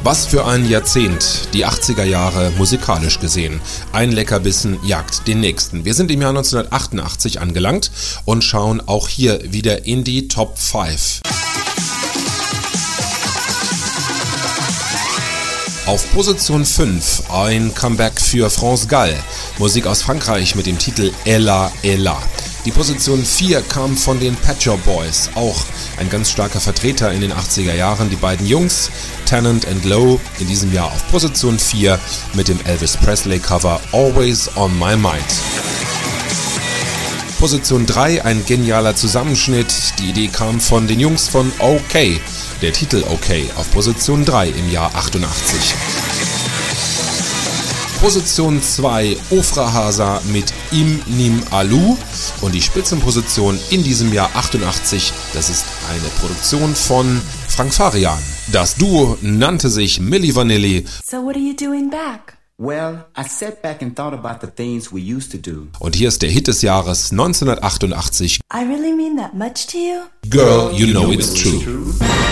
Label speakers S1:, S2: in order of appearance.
S1: Was für ein Jahrzehnt, die 80er Jahre musikalisch gesehen. Ein Leckerbissen jagt den nächsten. Wir sind im Jahr 1988 angelangt und schauen auch hier wieder in die Top 5. Auf Position 5 ein Comeback für France Gall. Musik aus Frankreich mit dem Titel Ella Ella. Die Position 4 kam von den Pet Shop Boys, auch ein ganz starker Vertreter in den 80er Jahren. Die beiden Jungs, Tennant and Lowe, in diesem Jahr auf Position 4 mit dem Elvis Presley Cover Always on My Mind. Position 3, ein genialer Zusammenschnitt. Die Idee kam von den Jungs von OK. Der Titel OK auf Position 3 im Jahr 88. Position 2, Ofra Hasa mit Im Nim Alu und die Spitzenposition in diesem Jahr 88, das ist eine Produktion von Frank Farian. Das Duo nannte sich Milli Vanilli.
S2: So what are you doing back?
S3: Well, I sat back and thought about the things we used to do.
S1: Und hier ist der Hit des Jahres 1988.
S2: I really mean that much to you?
S1: Girl, you know it's true.